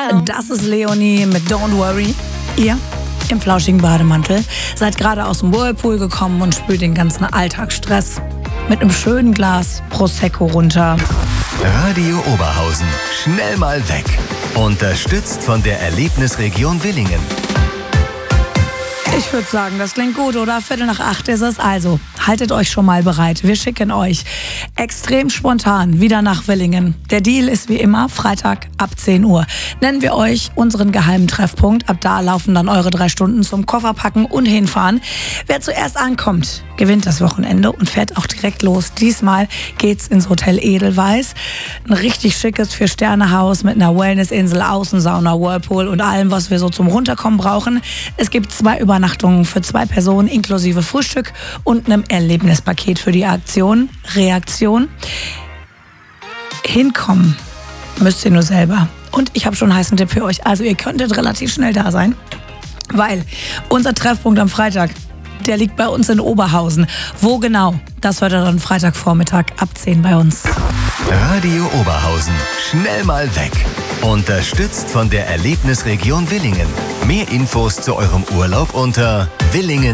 Das ist Leonie mit Don't Worry. Ihr im flauschigen Bademantel seid gerade aus dem Whirlpool gekommen und spült den ganzen Alltagsstress mit einem schönen Glas Prosecco runter. Radio Oberhausen. Schnell mal weg. Unterstützt von der Erlebnisregion Willingen. Ich würde sagen, das klingt gut, oder? 7:45 ist es. Also, haltet euch schon mal bereit. Wir schicken euch extrem spontan wieder nach Willingen. Der Deal ist wie immer Freitag ab 10 Uhr. Nennen wir euch unseren geheimen Treffpunkt. Ab da laufen dann eure 3 Stunden zum Kofferpacken und hinfahren. Wer zuerst ankommt, gewinnt das Wochenende und fährt auch direkt los. Diesmal geht's ins Hotel Edelweiss. Ein richtig schickes 4-Sterne-Haus mit einer Wellnessinsel, Außensauna, Whirlpool und allem, was wir so zum Runterkommen brauchen. Es gibt 2 Übernachtungen für 2 Personen inklusive Frühstück und einem Erlebnispaket für die Reaktion. Hinkommen müsst ihr nur selber. Und ich habe schon einen heißen Tipp für euch. Also ihr könntet relativ schnell da sein, weil unser Treffpunkt am Freitag, der liegt bei uns in Oberhausen. Wo genau? Das hört ihr dann Freitagvormittag ab 10 bei uns. Radio Oberhausen. Schnell mal weg. Unterstützt von der Erlebnisregion Willingen. Mehr Infos zu eurem Urlaub unter willingen-.